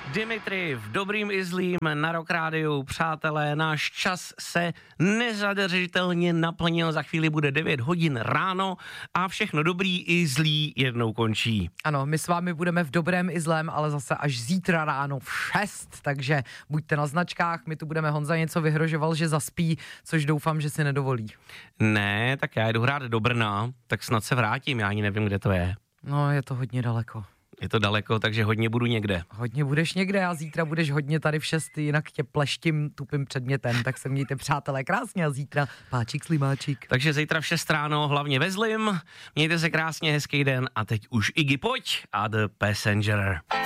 Dimitri v Dobrým i zlým na Rock Rádiu. Přátelé, náš čas se nezadržitelně naplnil, za chvíli bude 9 hodin ráno a všechno dobrý i zlý jednou končí. Ano, my s vámi budeme v dobrém i zlém, ale zase až zítra ráno v 6, takže buďte na značkách, my tu budeme, Honza něco vyhrožoval, že zaspí, což doufám, že si nedovolí. Ne, tak já jdu hrát do Brna, tak snad se vrátím, já ani nevím, kde to je. No, je to hodně daleko. Je to daleko, takže hodně budu někde. Hodně budeš někde a zítra budeš hodně tady v 6, jinak tě pleštím tupým předmětem, tak se mějte, přátelé, krásně a zítra páčik slimáčik. Takže zítra v 6 ráno, hlavně ve zlým, mějte se krásně, hezký den a teď už Iggy, pojď a The Passenger.